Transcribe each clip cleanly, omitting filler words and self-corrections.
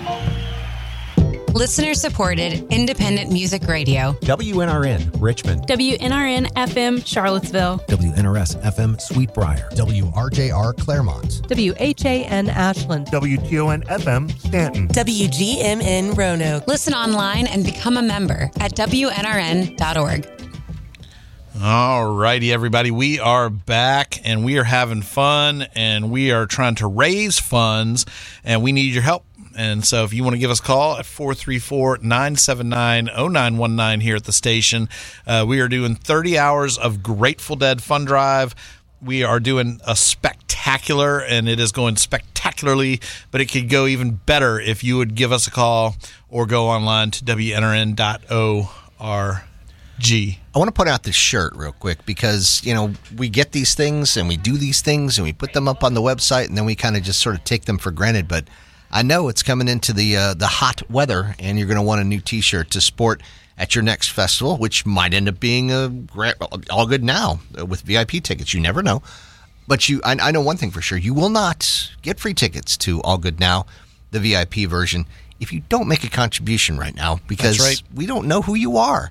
Listener-supported, independent music radio. WNRN, Richmond. WNRN FM, Charlottesville. WNRS FM, Sweetbriar. WRJR, Claremont. WHAN, Ashland. WTON FM, Stanton. WGMN, Roanoke. Listen online and become a member at WNRN.org. All righty, everybody. We are back, and we are having fun, and we are trying to raise funds, and we need your help. And so if you want to give us a call at 434-979-0919 here at the station, we are doing 30 hours of Grateful Dead Fund Drive. We are doing a spectacular, and it is going spectacularly, but it could go even better if you would give us a call or go online to WNRN.org. I want to put out this shirt real quick because, we get these things and we do these things and we put them up on the website and then we kind of just sort of take them for granted. But I know it's coming into the hot weather and you're going to want a new T-shirt to sport at your next festival, which might end up being All Good Now with VIP tickets. You never know. But I know one thing for sure. You will not get free tickets to All Good Now, the VIP version, if you don't make a contribution right now because we don't know who you are.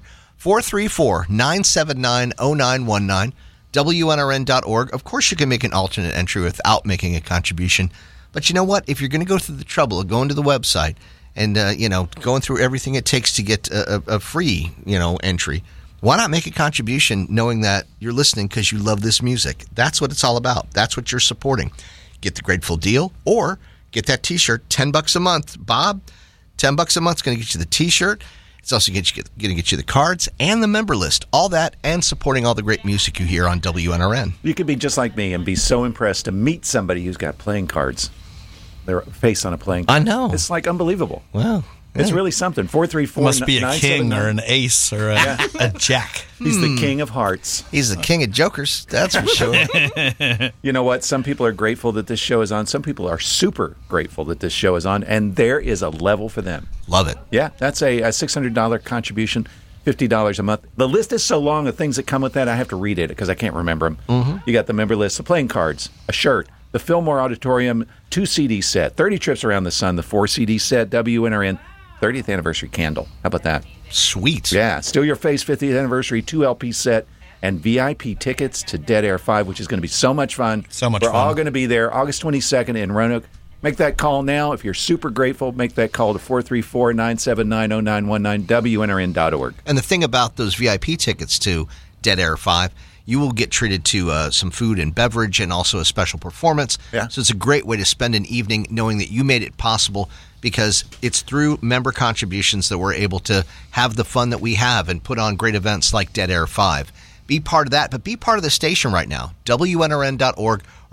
434-979-0919, WNRN.org. Of course, you can make an alternate entry without making a contribution. But you know what? If you're going to go through the trouble of going to the website and, going through everything it takes to get a free, entry, why not make a contribution knowing that you're listening because you love this music? That's what it's all about. That's what you're supporting. Get the Grateful deal or get that T-shirt, $10 a month. Bob, $10 a month is going to get you the T-shirt. It's also going to get you the cards and the member list. All that and supporting all the great music you hear on WNRN. You could be just like me and be so impressed to meet somebody who's got playing cards. Their face on a playing card. I know. It's like unbelievable. Wow. It's really something. 434 Must be a king or an ace or a jack. He's the king of hearts. He's the king of jokers, that's for sure. You know what? Some people are grateful that this show is on. Some people are super grateful that this show is on, and there is a level for them. Love it. Yeah, that's a $600 contribution, $50 a month. The list is so long of things that come with that, I have to read it because I can't remember them. Mm-hmm. You got the member list, the playing cards, a shirt, the Fillmore Auditorium 2 CD set, 30 trips around the sun, the 4 CD set, WNRN 30th anniversary candle. How about that? Sweet. Yeah. Still Your Face 50th anniversary 2 LP set and VIP tickets to Dead Air 5, which is going to be so much fun. We're all going to be there August 22nd in Roanoke. Make that call now. If you're super grateful, make that call to 434-979-0919, WNRN.org. And the thing about those VIP tickets to Dead Air 5, you will get treated to some food and beverage and also a special performance. Yeah. So it's a great way to spend an evening knowing that you made it possible because it's through member contributions that we're able to have the fun that we have and put on great events like Dead Air 5. Be part of that, but be part of the station right now. WNRN.org or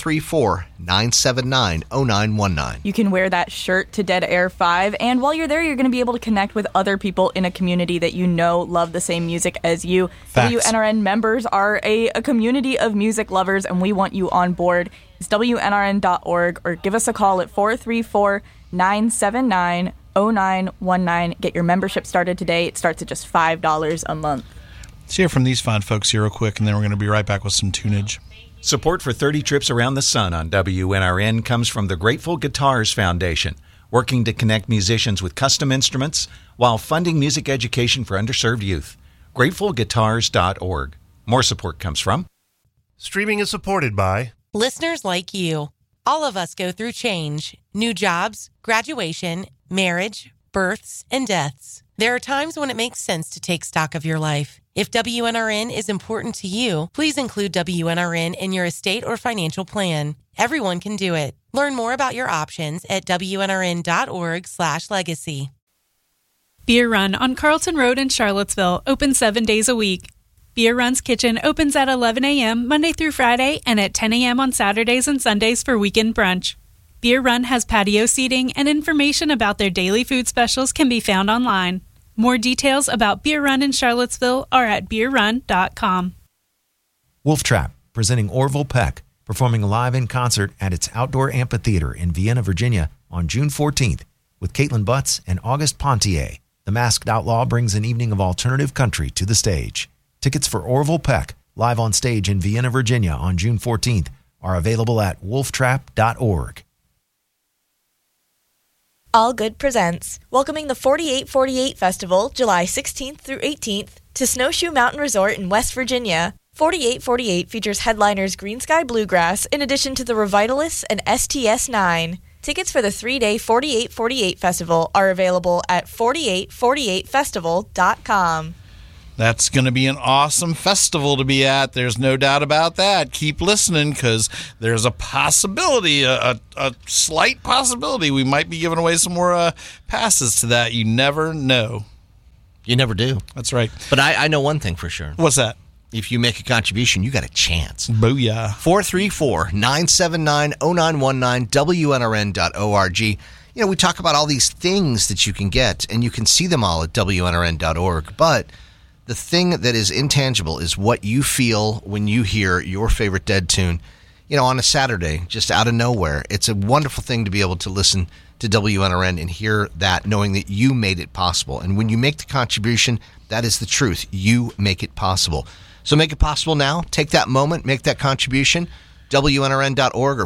434-979-0919. You can wear that shirt to Dead Air 5, and while you're there, you're going to be able to connect with other people in a community that you know love the same music as you. Facts. WNRN members are a community of music lovers, and we want you on board. It's WNRN.org, or give us a call at 434-979-0919. Get your membership started today. It starts at just $5 a month. Let's hear from these fine folks here real quick, and then we're going to be right back with some tunage. Support for 30 Trips Around the Sun on WNRN comes from the Grateful Guitars Foundation, working to connect musicians with custom instruments while funding music education for underserved youth. GratefulGuitars.org. More support comes from... Streaming is supported by... Listeners like you. All of us go through change, new jobs, graduation, marriage, births, and deaths. There are times when it makes sense to take stock of your life. If WNRN is important to you, please include WNRN in your estate or financial plan. Everyone can do it. Learn more about your options at WNRN.org/legacy. Beer Run on Carlton Road in Charlottesville, open 7 days a week. Beer Run's kitchen opens at 11 a.m. Monday through Friday and at 10 a.m. on Saturdays and Sundays for weekend brunch. Beer Run has patio seating, and information about their daily food specials can be found online. More details about Beer Run in Charlottesville are at beerrun.com. Wolf Trap, presenting Orville Peck, performing live in concert at its outdoor amphitheater in Vienna, Virginia on June 14th with Caitlin Butts and August Pontier. The Masked Outlaw brings an evening of alternative country to the stage. Tickets for Orville Peck, live on stage in Vienna, Virginia on June 14th, are available at wolftrap.org. All Good presents, welcoming the 4848 Festival, July 16th through 18th, to Snowshoe Mountain Resort in West Virginia. 4848 features headliners Green Sky Bluegrass, in addition to the Revitalists and STS-9. Tickets for the 3-day 4848 Festival are available at 4848festival.com. That's going to be an awesome festival to be at. There's no doubt about that. Keep listening, because there's a possibility, a slight possibility, we might be giving away some more passes to that. You never know. You never do. That's right. But I know one thing for sure. What's that? If you make a contribution, you got a chance. Booyah. 434-979-0919, WNRN.org. You know, we talk about all these things that you can get, and you can see them all at WNRN.org. But the thing that is intangible is what you feel when you hear your favorite Dead tune, you know, on a Saturday, just out of nowhere. It's a wonderful thing to be able to listen to WNRN and hear that, knowing that you made it possible. And when you make the contribution, that is the truth. You make it possible. So make it possible now. Take that moment, make that contribution. WNRN.org or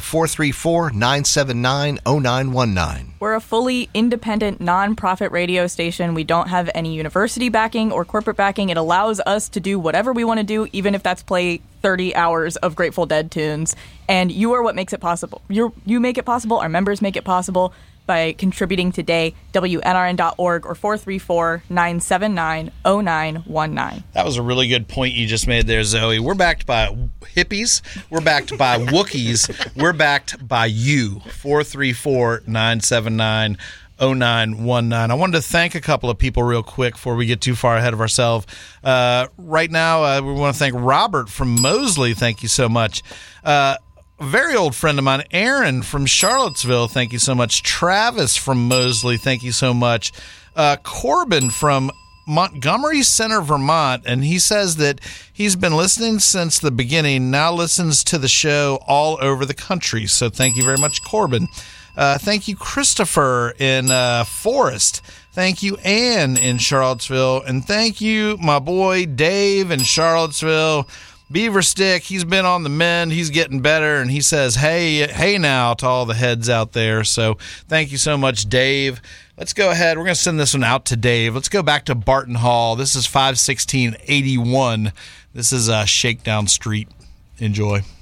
434-979-0919. We're a fully independent, non-profit radio station. We don't have any university backing or corporate backing. It allows us to do whatever we want to do, even if that's play 30 hours of Grateful Dead tunes. And you are what makes it possible. You make it possible. Our members make it possible by contributing today. WNRN.org or 434-979-0919. That was a really good point you just made there, Zoe. We're backed by hippies. We're backed by Wookiees. We're backed by you. 434-979-0919. I wanted to thank a couple of people real quick before we get too far ahead of ourselves. Right now, we want to thank Robert from Mosley. Thank you so much. A very old friend of mine, Aaron from Charlottesville, thank you so much. Travis from Mosley, thank you so much. Corbin from Montgomery Center, Vermont, and he says that he's been listening since the beginning, now listens to the show all over the country. So thank you very much, Corbin. Thank you, Christopher in Forest. Thank you, Ann in Charlottesville. And thank you, my boy Dave in Charlottesville. Beaver Stick, he's been on the mend. He's getting better, and he says, hey now to all the heads out there. So thank you so much, Dave. Let's go ahead. We're going to send this one out to Dave. Let's go back to Barton Hall. This is 51681. This is Shakedown Street. Enjoy.